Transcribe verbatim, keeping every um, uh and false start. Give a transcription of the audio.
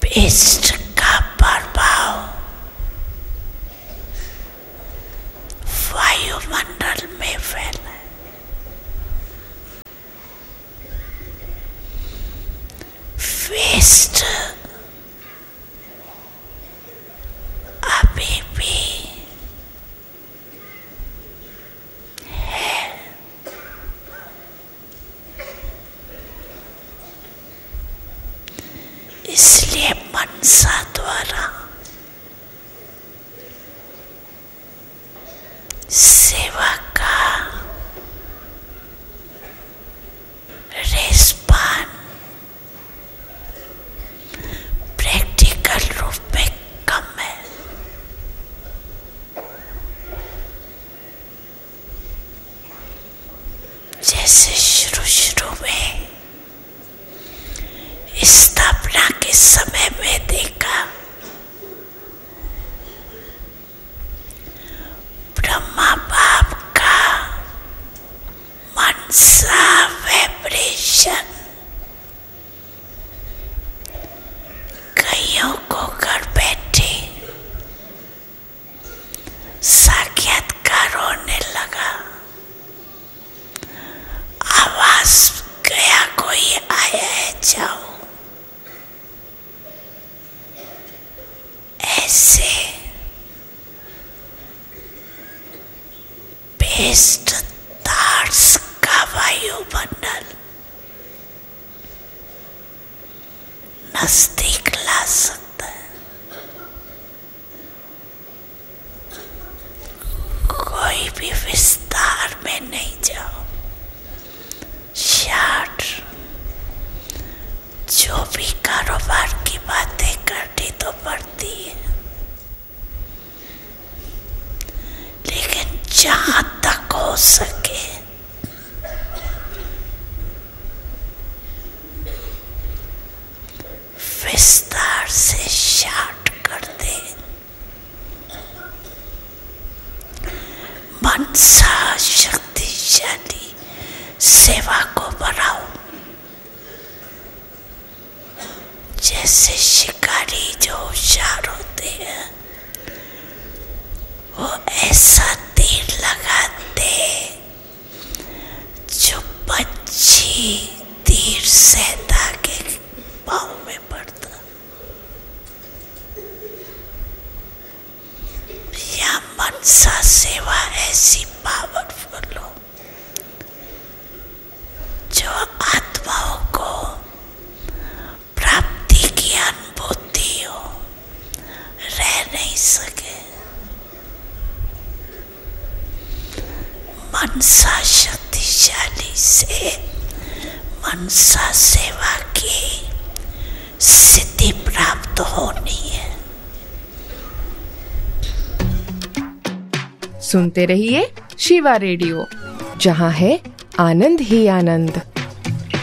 Paste का प्रभाव वायुमंडल में फैला है। वेस्ट अभी भी है। इसलिए मनसा द्वारा सेवा का रेस्पॉन प्रैक्टिकल रूप में कम है। जैसे शुरू शुरू में स्थापना के समय में देखा, ब्रह्मा बाप का मनसा वाइब्रेशन कईयों को घर बैठे साक्षात्कार होने लगा। आवाज गया कोई आया है, जाओ। ऐसे बेस्ट थॉट्स का वायुमंडल नजदीक ला सकता है। कोई भी विस्तार में नहीं जाओ, शार्ट जो भी कारोबार की बातें करनी तो पड़ती है, लेकिन जहां तक हो सके विस्तार से शार्ट कर दे। मनसा शक्तिशाली सेवा को बढ़ाओ। जैसे शिकारी जो होशियार होते हैं, वो ऐसा तीर लगाते जो पक्षी तीर सहता के पाँव में पड़ता। या मनसा सेवा ऐसी पावरफुल हो जो आत्माओं को प्राप्ति की अनुभूति हो, रह नहीं सके। मनसा शक्तिशाली से मनसा सेवा की सिद्धि प्राप्त होनी है। सुनते रहिए शिवा रेडियो, जहां है आनंद ही आनंद।